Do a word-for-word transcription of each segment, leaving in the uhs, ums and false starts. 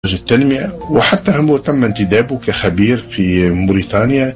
التنمية، وحتى هو تم انتدابه كخبير في موريتانيا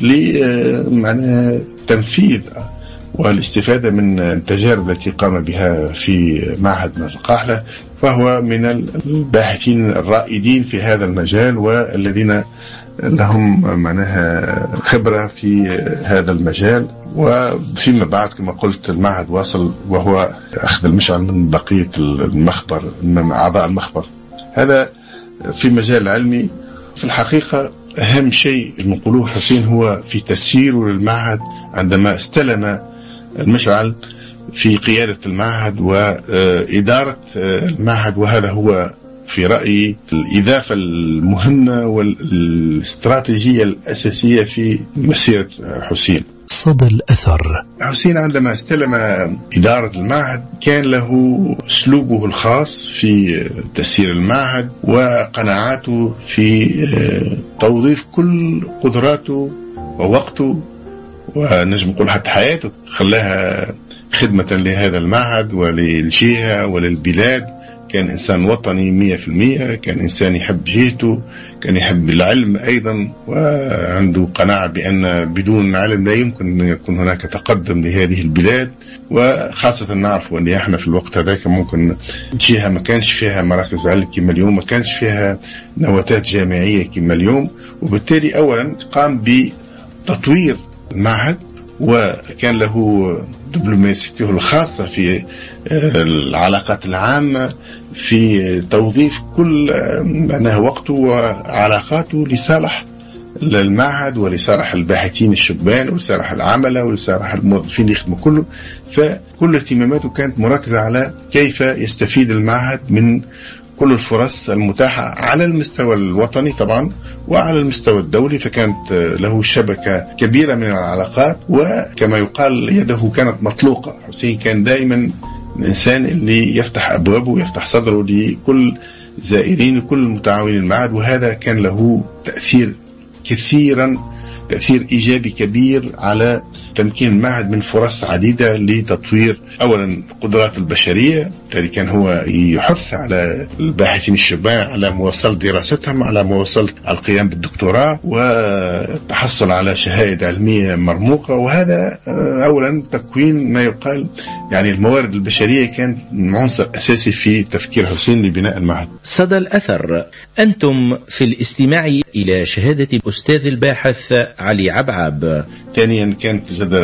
لتنفيذ والاستفادة من التجارب التي قام بها في معهد القاحلة. فهو من الباحثين الرائدين في هذا المجال والذين لهم معناها خبرة في هذا المجال. وفيما بعد كما قلت المعهد واصل وهو أخذ المشعل من بقية المخبر من أعضاء المخبر. هذا في مجال العلمي. في الحقيقة أهم شيء نقوله حسين هو في تسييره للمعهد عندما استلم المشعل في قيادة المعهد وإدارة المعهد، وهذا هو في رأيي الإضافة المهمة والاستراتيجية الأساسية في مسيرة حسين. صدى الأثر. حسين عندما استلم إدارة المعهد كان له أسلوبه الخاص في تسيير المعهد وقناعاته في توظيف كل قدراته ووقته ونجم نقول حتى حياته خلاها خدمة لهذا المعهد وللجهة وللبلاد. كان إنسان وطني مية في المية، كان إنسان يحب جهته، كان يحب العلم أيضا، وعنده قناعة بأن بدون علم لا يمكن أن يكون هناك تقدم لهذه البلاد. وخاصة نعرف أن احنا في الوقت هذاك ممكن جهة ما كانش فيها مراكز علم كما اليوم، ما كانش فيها نواتات جامعية كما اليوم، وبالتالي أولا قام بتطوير المعهد وكان له دبلوماسيته الخاصة في العلاقات العامة، في توظيف كل معناه وقته وعلاقاته لصالح المعهد ولصالح الباحثين الشبان ولصالح العملة ولصالح الموظفين اللي يخدموا كله. فكل اهتماماته كانت مركزة على كيف يستفيد المعهد من كل الفرص المتاحة على المستوى الوطني طبعا وعلى المستوى الدولي. فكانت له شبكة كبيرة من العلاقات، وكما يقال يده كانت مطلوقة. حسين كان دائما الإنسان اللي يفتح أبوابه ويفتح صدره لكل زائرين وكل متعاونين المعهد، وهذا كان له تأثير كثيرا تأثير إيجابي كبير على تمكين المعهد من فرص عديدة لتطوير أولا القدرات البشرية. بالتالي كان هو يحث على الباحثين الشبان على مواصلة دراستهم، على مواصلة القيام بالدكتوراه والتحصل على شهادة علمية مرموقة. وهذا أولا تكوين ما يقال يعني الموارد البشرية كان عنصر أساسي في تفكير حسين لبناء المعهد. صدى الأثر. أنتم في الاستماع إلى شهادة الأستاذ الباحث علي عبعب. ثانيا كانت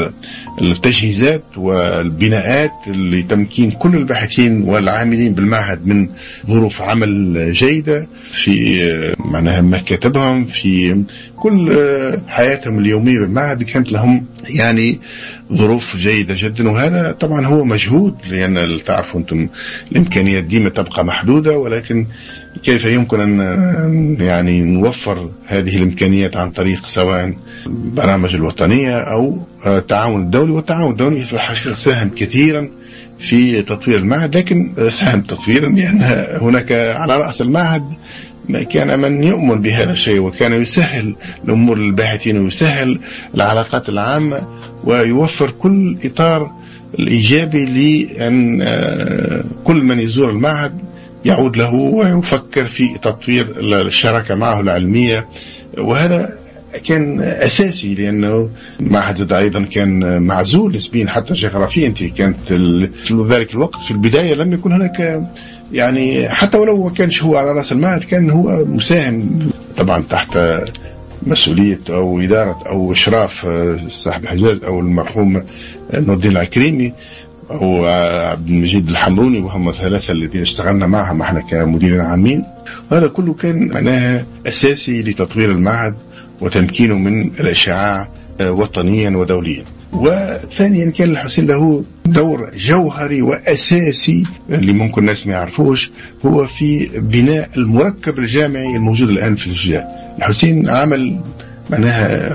التجهيزات والبناءات لتمكين كل الباحثين والعاملين بالمعهد من ظروف عمل جيدة في معناها مكاتبهم، في كل حياتهم اليومية بالمعهد كانت لهم يعني ظروف جيدة جدا. وهذا طبعا هو مجهود، لأن تعرفوا أنتم الإمكانيات ديما تبقى محدودة، ولكن كيف يمكن أن يعني نوفر هذه الإمكانيات عن طريق سواء برامج الوطنية أو التعاون الدولي. والتعاون الدولي في الحقيقة ساهم كثيرا في تطوير المعهد، لكن ساهم تطويرا لأن هناك على رأس المعهد كان من يؤمن بهذا الشيء، وكان يسهل الأمور للباحثين ويسهل العلاقات العامة ويوفر كل إطار الإيجابي لأن كل من يزور المعهد يعود له ويفكر في تطوير الشراكة معه العلمية. وهذا كان أساسي، لأنه معهد أيضا كان معزول نسبيا حتى جغرافيا. انت كانت في ذلك الوقت في البداية لم يكن هناك يعني حتى ولو ما كانش هو على رأس المعهد كان هو مساهم طبعا تحت مسؤولية أو إدارة أو إشراف صاحب الحجاز أو المرحوم نور الدين العكريمي أو عبد المجيد الحمروني، وهم ثلاثة الذين اشتغلنا معهم احنا كمديرين عامين. وهذا كله كان معناها أساسي لتطوير المعهد وتمكينه من الإشعاع وطنيا ودوليا. وثانيا كان الحسين له دور جوهري وأساسي اللي ممكن الناس ما يعرفوش، هو في بناء المركب الجامعي الموجود الآن في الجزائر. الحسين عمل معناها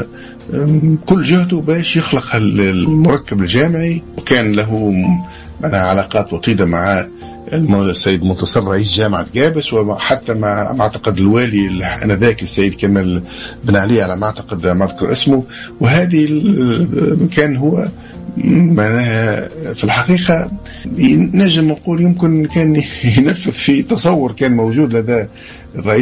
كل جهده باش يخلق المركب الجامعي، وكان له معناها علاقات وطيدة مع السيد منتصر رئيس جامعة جابس، وحتى مع معتقد الوالي آنذاك السيد كمال بن علي على معتقد ما أذكر اسمه. وهذه كان هو معناها في الحقيقة نجم نقول يمكن كان ينفذ في تصور كان موجود لدى الرئيس